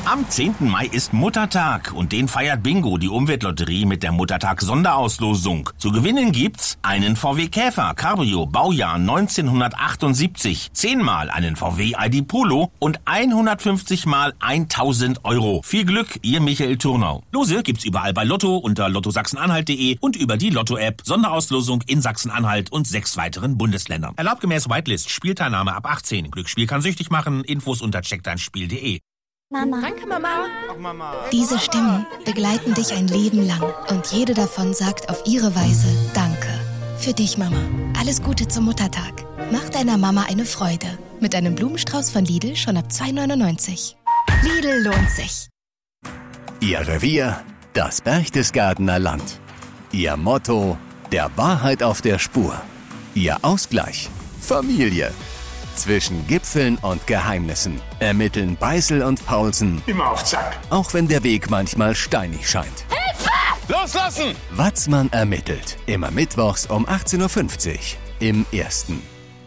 Am 10. Mai ist Muttertag und den feiert Bingo, die Umweltlotterie, mit der Muttertag-Sonderauslosung. Zu gewinnen gibt's einen VW Käfer Cabrio Baujahr 1978, 10-mal einen VW ID Polo und 150 mal 1.000 Euro. Viel Glück, ihr Michael Turnau. Lose gibt's überall bei Lotto unter lottosachsen-anhalt.de und über die Lotto-App. Sonderauslosung in Sachsen-Anhalt und 6 weiteren Bundesländern. Erlaubt gemäß Whitelist. Spielteilnahme ab 18. Glücksspiel kann süchtig machen. Infos unter checkdeinspiel.de. Mama. Danke, Mama. Ach, Mama. Diese Stimmen begleiten dich ein Leben lang und jede davon sagt auf ihre Weise Danke. Für dich, Mama. Alles Gute zum Muttertag. Mach deiner Mama eine Freude. Mit einem Blumenstrauß von Lidl schon ab 2,99 €. Lidl lohnt sich. Ihr Revier, das Berchtesgadener Land. Ihr Motto, der Wahrheit auf der Spur. Ihr Ausgleich, Familie. Zwischen Gipfeln und Geheimnissen ermitteln Beißel und Paulsen. Immer auf Zack. Auch wenn der Weg manchmal steinig scheint. Hilfe! Loslassen! Watzmann ermittelt. Immer mittwochs um 18:50 Uhr im Ersten.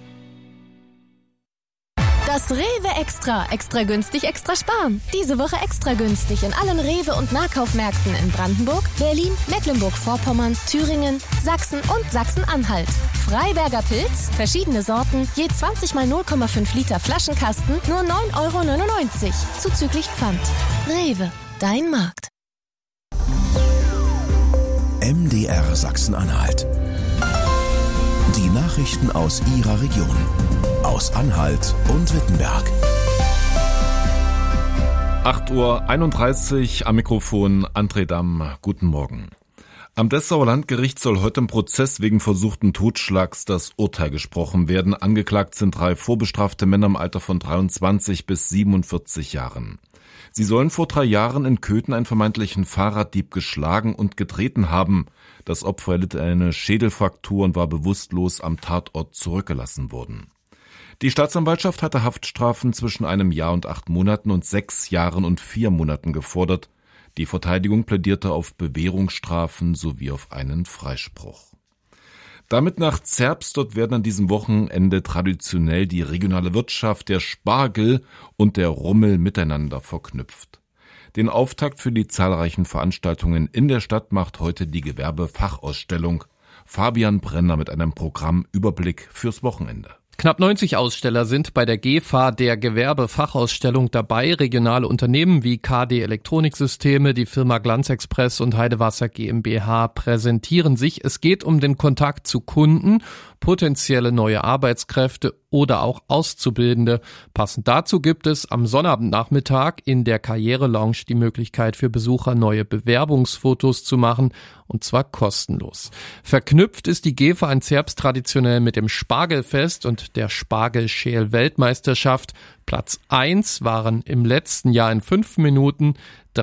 Das Rewe Extra. Extra günstig, extra sparen. Diese Woche extra günstig in allen Rewe- und Nahkaufmärkten in Brandenburg, Berlin, Mecklenburg-Vorpommern, Thüringen, Sachsen und Sachsen-Anhalt. Freiberger Pilz, verschiedene Sorten, je 20 mal 0,5 Liter Flaschenkasten, nur 9,99 €, zuzüglich Pfand. Rewe, dein Markt. MDR Sachsen-Anhalt. Die Nachrichten aus Ihrer Region. Aus Anhalt und Wittenberg. 8:31 Uhr am Mikrofon André Damm. Guten Morgen. Am Dessauer Landgericht soll heute im Prozess wegen versuchten Totschlags das Urteil gesprochen werden. Angeklagt sind 3 vorbestrafte Männer im Alter von 23 bis 47 Jahren. Sie sollen vor 3 Jahren in Köthen einen vermeintlichen Fahrraddieb geschlagen und getreten haben. Das Opfer erlitt eine Schädelfraktur und war bewusstlos am Tatort zurückgelassen worden. Die Staatsanwaltschaft hatte Haftstrafen zwischen 1 Jahr und 8 Monaten und 6 Jahren und 4 Monaten gefordert. Die Verteidigung plädierte auf Bewährungsstrafen sowie auf einen Freispruch. Damit nach Zerbst, dort werden an diesem Wochenende traditionell die regionale Wirtschaft, der Spargel und der Rummel miteinander verknüpft. Den Auftakt für die zahlreichen Veranstaltungen in der Stadt macht heute die Gewerbefachausstellung. Fabian Brenner mit einem Programmüberblick fürs Wochenende. Knapp 90 Aussteller sind bei der GEFA, der Gewerbefachausstellung, dabei. Regionale Unternehmen wie KD Elektroniksysteme, die Firma Glanzexpress und Heidewasser GmbH präsentieren sich. Es geht um den Kontakt zu Kunden, potenzielle neue Arbeitskräfte oder auch Auszubildende. Passend dazu gibt es am Sonnabendnachmittag in der Karriere-Lounge die Möglichkeit für Besucher, neue Bewerbungsfotos zu machen, und zwar kostenlos. Verknüpft ist die GEFA in Zerbst traditionell mit dem Spargelfest und der Spargelschäl-Weltmeisterschaft. Platz 1 waren im letzten Jahr in 5 Minuten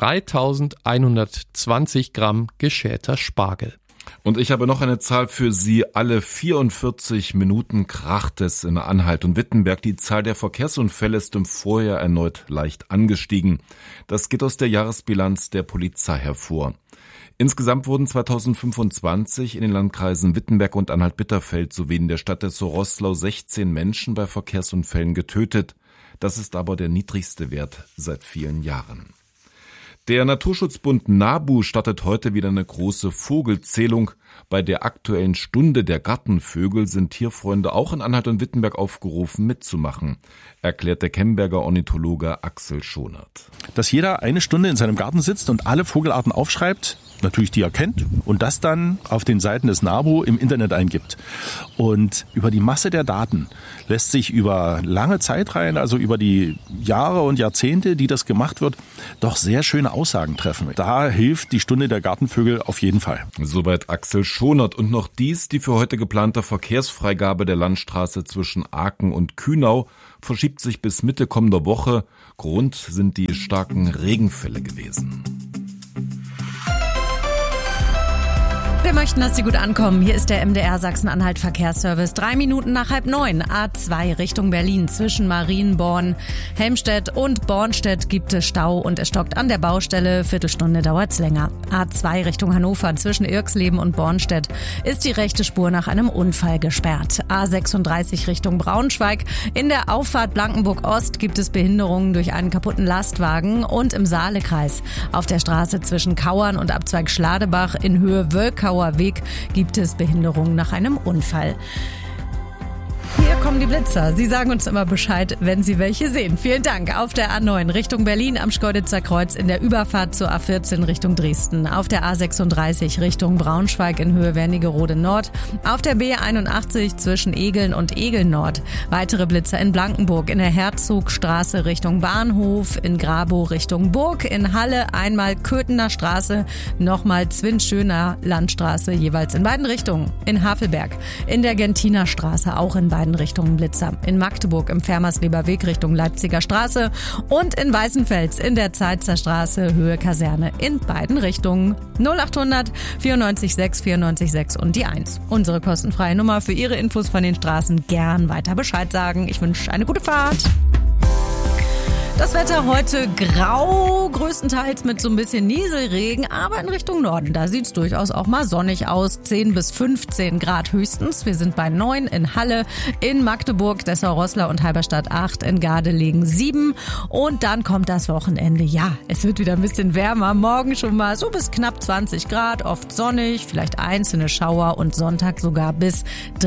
3.120 Gramm geschälter Spargel. Und ich habe noch eine Zahl für Sie. Alle 44 Minuten kracht es in Anhalt und Wittenberg. Die Zahl der Verkehrsunfälle ist im Vorjahr erneut leicht angestiegen. Das geht aus der Jahresbilanz der Polizei hervor. Insgesamt wurden 2025 in den Landkreisen Wittenberg und Anhalt-Bitterfeld sowie in der Stadt Dessau-Roßlau 16 Menschen bei Verkehrsunfällen getötet. Das ist aber der niedrigste Wert seit vielen Jahren. Der Naturschutzbund NABU startet heute wieder eine große Vogelzählung. Bei der aktuellen Stunde der Gartenvögel sind Tierfreunde auch in Anhalt und Wittenberg aufgerufen, mitzumachen, erklärt der Kemberger Ornithologe Axel Schonert. Dass jeder eine Stunde in seinem Garten sitzt und alle Vogelarten aufschreibt, natürlich die er kennt, und das dann auf den Seiten des NABU im Internet eingibt. Und über die Masse der Daten lässt sich über lange Zeitreihen, also über die Jahre und Jahrzehnte, die das gemacht wird, doch sehr schöne Aussagen treffen. Da hilft die Stunde der Gartenvögel auf jeden Fall. Soweit Axel Schonert. Und noch dies: Die für heute geplante Verkehrsfreigabe der Landstraße zwischen Aachen und Kühnau verschiebt sich bis Mitte kommender Woche. Grund sind die starken Regenfälle gewesen. Wir möchten, dass Sie gut ankommen. Hier ist der MDR Sachsen-Anhalt Verkehrsservice. 3 Minuten nach 8:30. A2 Richtung Berlin. Zwischen Marienborn, Helmstedt und Bornstedt gibt es Stau und es stockt an der Baustelle. Viertelstunde dauert's länger. A2 Richtung Hannover. Zwischen Irxleben und Bornstedt ist die rechte Spur nach einem Unfall gesperrt. A36 Richtung Braunschweig. In der Auffahrt Blankenburg Ost gibt es Behinderungen durch einen kaputten Lastwagen und im Saalekreis. Auf der Straße zwischen Kauern und Abzweig Schladebach in Höhe Wölkauer Weg gibt es Behinderungen nach einem Unfall. Hier kommen die Blitzer. Sie sagen uns immer Bescheid, wenn Sie welche sehen. Vielen Dank. Auf der A9 Richtung Berlin am Schkeuditzer Kreuz in der Überfahrt zur A14 Richtung Dresden. Auf der A36 Richtung Braunschweig in Höhe Wernigerode Nord. Auf der B81 zwischen Egeln und Egeln Nord. Weitere Blitzer in Blankenburg in der Herzogstraße Richtung Bahnhof. In Grabow Richtung Burg. In Halle einmal Köthener Straße. Nochmal Zwinschöner Landstraße jeweils in beiden Richtungen. In Havelberg. In der Gentiner Straße auch in beiden Richtungen Blitzer. In Magdeburg im Fermersleber Weg Richtung Leipziger Straße und in Weißenfels in der Zeitzer Straße Höhe Kaserne in beiden Richtungen. 0800 94 6 94 6 und die 1. Unsere kostenfreie Nummer für Ihre Infos von den Straßen. Gern weiter Bescheid sagen. Ich wünsche eine gute Fahrt. Das Wetter heute grau, größtenteils mit so ein bisschen Nieselregen, aber in Richtung Norden. Da sieht's durchaus auch mal sonnig aus. 10 bis 15 Grad höchstens. Wir sind bei 9 in Halle, in Magdeburg, Dessau-Roßlau und Halberstadt 8, in Gardelegen 7. Und dann kommt das Wochenende. Ja, es wird wieder ein bisschen wärmer. Morgen schon mal so bis knapp 20 Grad, oft sonnig, vielleicht einzelne Schauer und Sonntag sogar bis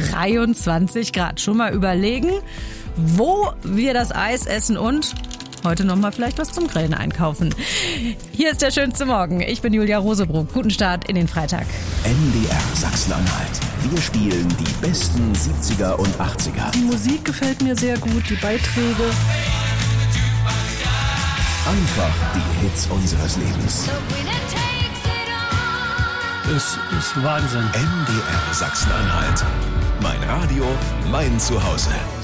23 Grad. Schon mal überlegen, wo wir das Eis essen und heute nochmal vielleicht was zum Grillen einkaufen. Hier ist der schönste Morgen. Ich bin Julia Rosebrook. Guten Start in den Freitag. MDR Sachsen-Anhalt. Wir spielen die besten 70er und 80er. Die Musik gefällt mir sehr gut, die Beiträge. Einfach die Hits unseres Lebens. Es ist Wahnsinn. MDR Sachsen-Anhalt. Mein Radio, mein Zuhause.